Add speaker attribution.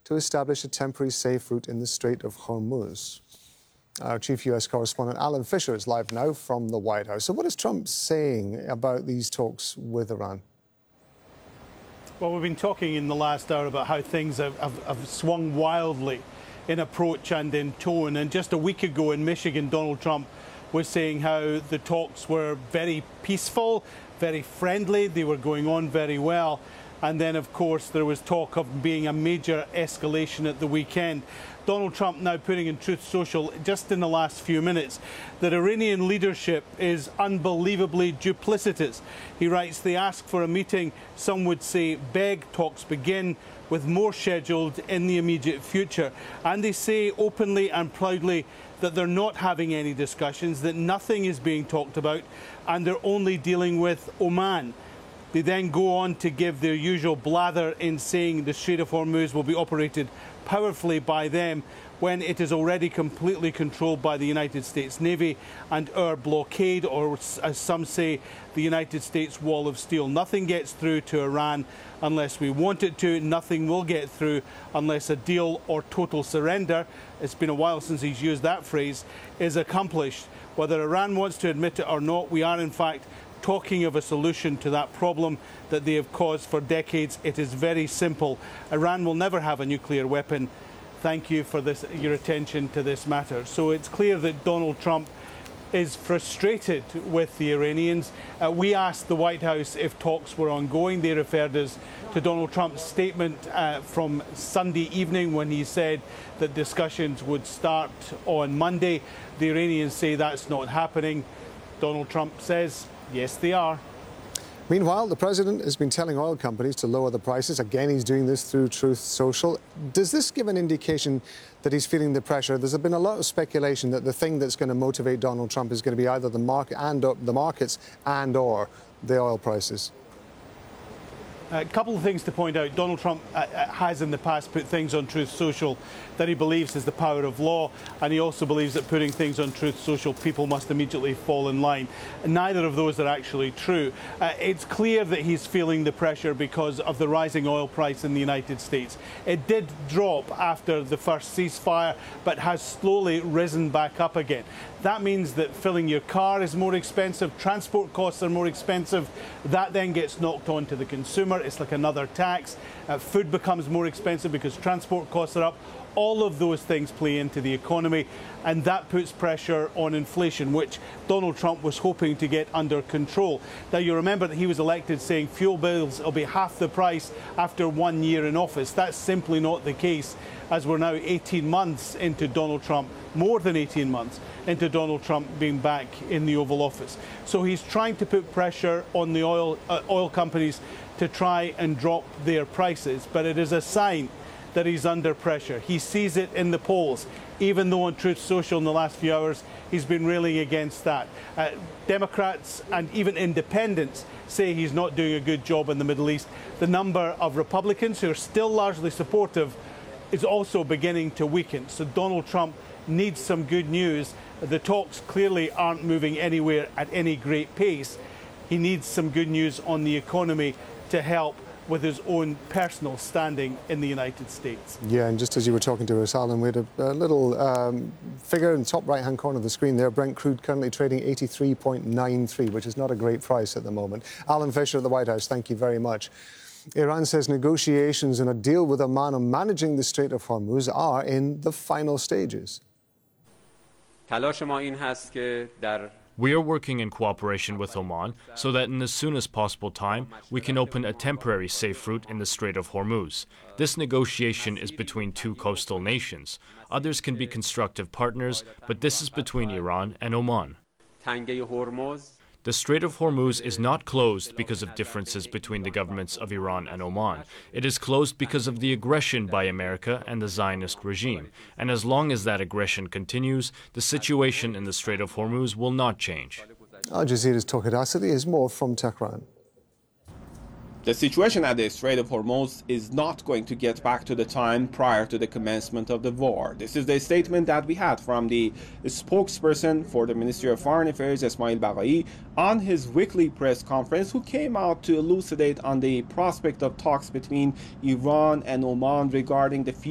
Speaker 1: to establish a temporary safe route in the Strait of Hormuz. Our chief U.S. correspondent Alan Fisher is live now from the White House. So what is Trump saying about these talks with Iran?
Speaker 2: Well, we've been talking in the last hour about how things have swung wildly in approach and in tone. And just a week ago in Michigan, Donald Trump was saying how the talks were very peaceful, very friendly, they were going on very well. And then, of course, there was talk of being a major escalation at the weekend. Donald Trump now putting in Truth Social, just in the last few minutes, that Iranian leadership is unbelievably duplicitous. He writes, they ask for a meeting, some would say beg, talks begin, with more scheduled in the immediate future. And they say openly and proudly that they're not having any discussions, that nothing is being talked about, and they're only dealing with Oman. They then go on to give their usual blather in saying the Strait of Hormuz will be operated powerfully by them when it is already completely controlled by the United States Navy and our blockade, or as some say, the United States wall of steel. Nothing gets through to Iran unless we want it to. Nothing will get through unless a deal or total surrender, it's been a while since he's used that phrase, is accomplished. Whether Iran wants to admit it or not, we are in fact talking of a solution to that problem that they have caused for decades. It is very simple. Iran will never have a nuclear weapon. Thank you for your attention to this matter. So it's clear that Donald Trump is frustrated with the Iranians. We asked the White House if talks were ongoing. They referred us to Donald Trump's statement from Sunday evening when he said that discussions would start on Monday. The Iranians say that's not happening. Donald Trump says, yes, they are.
Speaker 1: Meanwhile, the president has been telling oil companies to lower the prices. Again, he's doing this through Truth Social. Does this give an indication that he's feeling the pressure? There's been a lot of speculation that the thing that's going to motivate Donald Trump is going to be either the markets and or the oil prices.
Speaker 2: A couple of things to point out. Donald Trump has in the past put things on Truth Social that he believes is the power of law, and he also believes that putting things on Truth Social, people must immediately fall in line. Neither of those are actually true. It's clear that he's feeling the pressure because of the rising oil price in the United States. It did drop after the first ceasefire, but has slowly risen back up again. That means that filling your car is more expensive, transport costs are more expensive. That then gets knocked on to the consumer. It's like another tax. Food becomes more expensive because transport costs are up. All of those things play into the economy, and that puts pressure on inflation, which Donald Trump was hoping to get under control. Now, you remember that he was elected saying fuel bills will be half the price after 1 year in office. That's simply not the case, as we're now 18 months into Donald Trump, more than 18 months into Donald Trump being back in the Oval Office. So he's trying to put pressure on the oil companies to try and drop their prices, but it is a sign that he's under pressure. He sees it in the polls, even though on Truth Social in the last few hours he's been railing against that. Democrats and even independents say he's not doing a good job in the Middle East. The number of Republicans who are still largely supportive is also beginning to weaken. So Donald Trump needs some good news. The talks clearly aren't moving anywhere at any great pace. He needs some good news on the economy to help with his own personal standing in the United States.
Speaker 1: Yeah, and just as you were talking to us, Alan, we had a little figure in the top right-hand corner of the screen there. Brent crude currently trading 83.93, which is not a great price at the moment. Alan Fisher at the White House, thank you very much. Iran says negotiations and a deal with Oman on managing the Strait of Hormuz are in the final stages.
Speaker 3: We are working in cooperation with Oman so that in as soon as possible time, we can open a temporary safe route in the Strait of Hormuz. This negotiation is between two coastal nations. Others can be constructive partners, but this is between Iran and Oman. The Strait of Hormuz is not closed because of differences between the governments of Iran and Oman. It is closed because of the aggression by America and the Zionist regime. And as long as that aggression continues, the situation in the Strait of Hormuz will not change.
Speaker 1: Al Jazeera's Tawhid Asadi has more from Tehran.
Speaker 4: The situation at the Strait of Hormuz is not going to get back to the time prior to the commencement of the war. This is the statement that we had from the spokesperson for the Ministry of Foreign Affairs, Ismail Baghai, on his weekly press conference, who came out to elucidate on the prospect of talks between Iran and Oman regarding the future